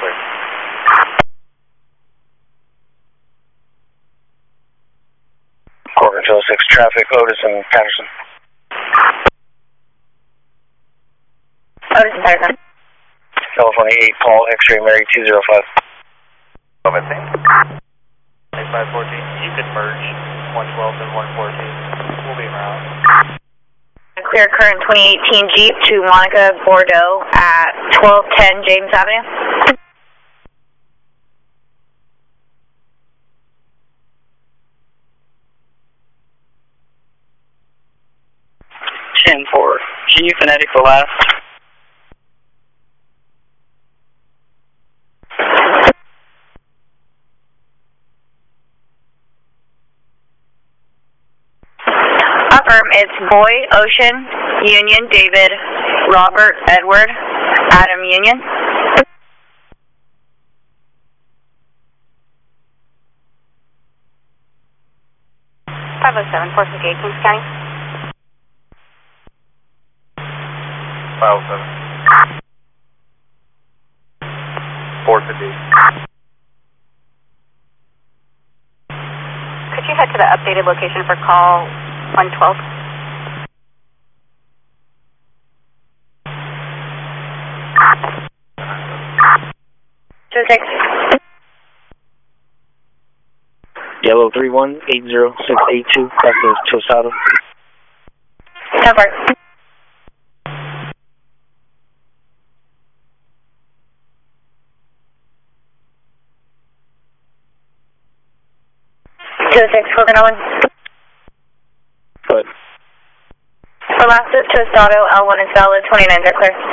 clear. Corcoran 206 traffic, Otis and Patterson. Otis and Patterson. California 8, Paul, X-ray, Mary 205. 514. You can merge 112 and 114. We'll be around. Clear current 2018 Jeep to Monica Bordeaux at 1210 James Avenue. 10-4. Can you phonetic the last? Affirm, it's Boy, Ocean, Union, David, Robert, Edward, Adam, Union. Fort Gate, Kings County. 507. Fort Gate. Could you head to the updated location for call 112? Yellow 3180682, back to Tosado. Cover. Good. For last is Tosado, L1 is valid, 29s are clear.